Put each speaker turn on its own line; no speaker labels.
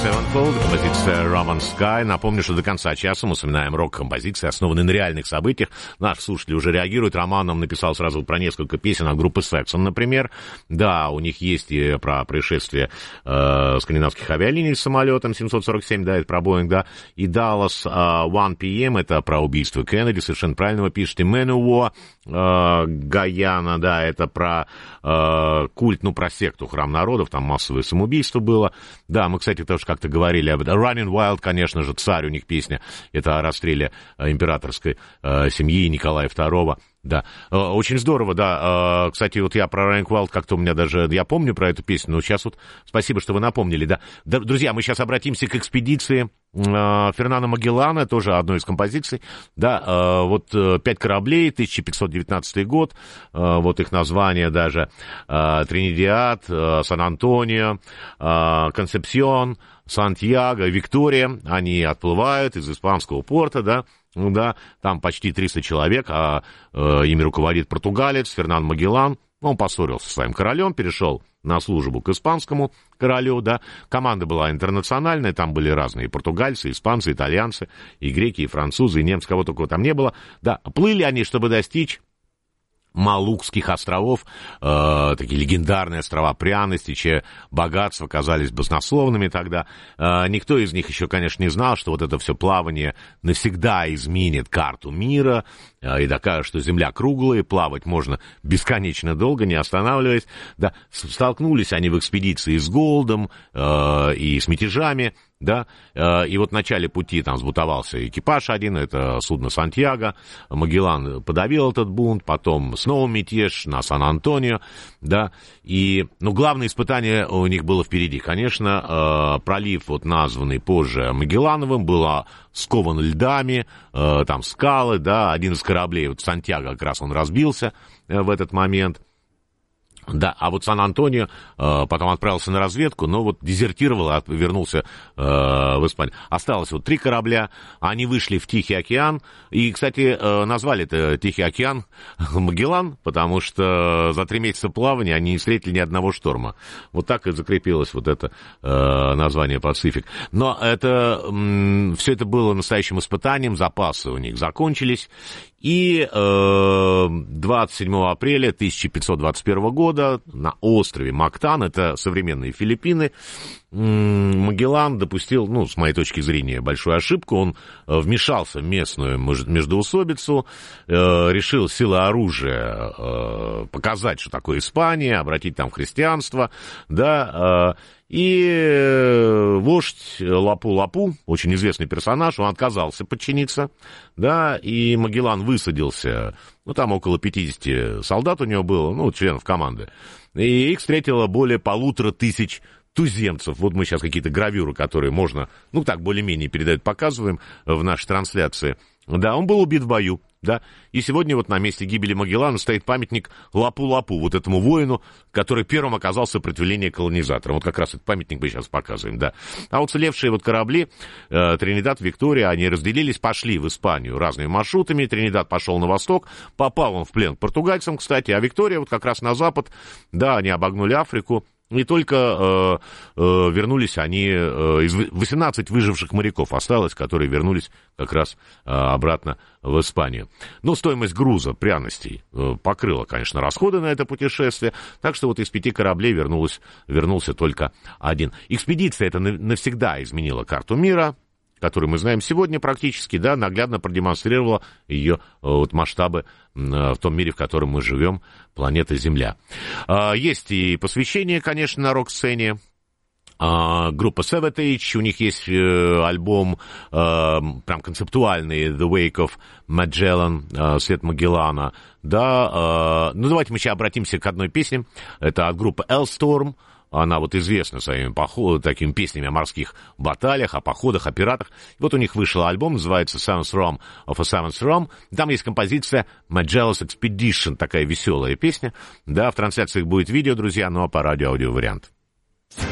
Sevenfold, композиция Roman Sky. Напомню, что до конца часа мы вспоминаем рок-композиции, основанные на реальных событиях. Наш слушатель уже реагирует. Роман нам написал сразу про несколько песен от группы Saxon, например. Да, у них есть и про происшествие скандинавских авиалиний с самолетом 747, да, это про Боинг, да. И Dallas 1 PM, это про убийство Кеннеди, совершенно правильно вы пишете. Manowar, Гаяна, да, это про культ, ну, про секту Храм народов, там массовое самоубийство было. Да, мы, кстати, тоже как-то говорили об этом. Running Wild, конечно же, «Царь», у них песня, это о расстреле императорской семьи Николая II. Да, очень здорово, да. Кстати, вот я про Running Wild как-то у меня даже, я помню про эту песню, но сейчас вот спасибо, что вы напомнили, да. Друзья, мы сейчас обратимся к экспедиции Фернандо Магеллана, тоже одной из композиций, да, вот 5 кораблей, 1519 год, вот их название даже, Тринидад, Сан-Антонио, Консепсион, Сантьяго, Виктория, они отплывают из испанского порта, да. Ну да, там почти 300 человек, а ими руководит португалец Фернандо Магеллан. Он поссорился со своим королем, перешел на службу к испанскому королю, да. Команда была интернациональная, там были разные португальцы, испанцы, итальянцы, и греки, и французы, и немцы, кого только там не было. Да, плыли они, чтобы достичь Малукских островов, такие легендарные острова пряности, чьи богатства казались баснословными тогда. Никто из них еще, конечно, не знал, что вот это все плавание навсегда изменит карту мира и докажет, что Земля круглая, плавать можно бесконечно долго, не останавливаясь. Да, столкнулись они в экспедиции с голодом и с мятежами. Да, и вот в начале пути там сбунтовался экипаж один, это судно Сантьяго, Магеллан подавил этот бунт, потом снова мятеж на Сан-Антонио, да, и, ну, главное испытание у них было впереди, конечно, пролив, вот названный позже Магеллановым, был скован льдами, там скалы, да, один из кораблей, вот Сантьяго как раз он разбился в этот момент. Да, а вот Сан-Антонио потом отправился на разведку, но вот дезертировал и вернулся в Испанию. Осталось вот 3 корабля, они вышли в Тихий океан, и, кстати, назвали это Тихий океан Магеллан, потому что за 3 месяца плавания они не встретили ни одного шторма. Вот так и закрепилось вот это название Пацифик. Но это, все это было настоящим испытанием, запасы у них закончились, и 27 апреля 1521 года на острове Мактан, это современные Филиппины, Магеллан допустил, ну, с моей точки зрения, большую ошибку. Он вмешался в местную междоусобицу, решил силой оружия показать, что такое Испания, обратить там христианство, да, и вождь Лапу-Лапу, очень известный персонаж, он отказался подчиниться, да, и Магеллан высадился, ну, там около 50 солдат у него было, ну, членов команды, и их встретило более 1500 туземцев. Вот мы сейчас какие-то гравюры, которые можно, ну, так, более-менее передают, показываем в нашей трансляции. Да, он был убит в бою, да, и сегодня вот на месте гибели Магеллана стоит памятник Лапу-Лапу, вот этому воину, который первым оказал сопротивление колонизаторам. Вот как раз этот памятник мы сейчас показываем, да. А уцелевшие вот корабли, Тринидад, Виктория, они разделились, пошли в Испанию разными маршрутами. Тринидад пошел на восток, попал он в плен к португальцам, кстати, а Виктория вот как раз на запад, да, они обогнули Африку. И только вернулись они, из 18 выживших моряков осталось, которые вернулись как раз обратно в Испанию. Но стоимость груза, пряностей покрыла, конечно, расходы на это путешествие, так что вот из 5 кораблей вернулся только один. Экспедиция эта навсегда изменила карту мира, которую мы знаем сегодня практически, да, наглядно продемонстрировала ее вот масштабы в том мире, в котором мы живем, планета Земля. Есть и посвящение, конечно, на рок-сцене. Группа Savatage, у них есть альбом прям концептуальный The Wake of Magellan, След Магеллана. Да, ну давайте мы сейчас обратимся к одной песне. Это от группы Elstorm. Она вот известна своими такими песнями о морских баталиях, о походах, о пиратах. Вот у них вышел альбом, называется Seventh Rom of a Seventh Rom. Там есть композиция Magellan's Expedition, такая веселая песня. Да, в трансляциях будет видео, друзья, ну а по радио аудиовариант.